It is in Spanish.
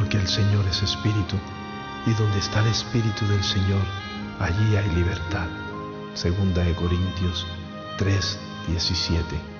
porque el Señor es espíritu, y donde está el espíritu del Señor, allí hay libertad. Segunda de Corintios 3:17.